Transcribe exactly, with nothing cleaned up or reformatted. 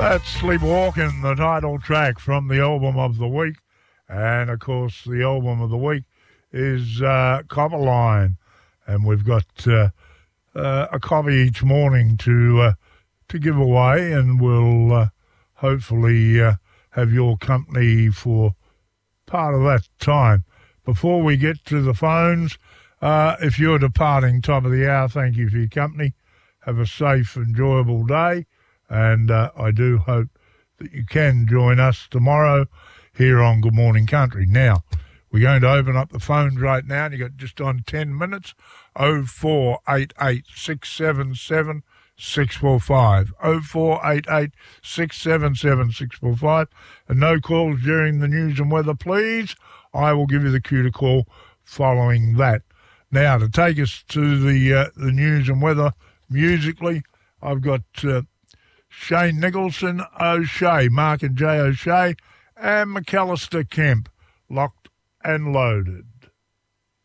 That's Sleepwalking, the title track from the album of the week. And, of course, the album of the week is uh, Copperline. And we've got uh, uh, a copy each morning to uh, to give away, and we'll uh, hopefully uh, have your company for part of that time. Before we get to the phones, uh, if you're departing top of the hour, thank you for your company. Have a safe, enjoyable day. And uh, I do hope that you can join us tomorrow here on Good Morning Country. Now, we're going to open up the phones right now, and you've got just on ten minutes, oh four eight eight, six seven seven, six four five, oh four eight eight, six seven seven, six four five, and no calls during the news and weather, please. I will give you the cue to call following that. Now, to take us to the, uh, the news and weather musically, I've got... Uh, Shane Nicholson, O'Shea, Mark and Jay O'Shea, and McAllister Kemp, Locked and Loaded.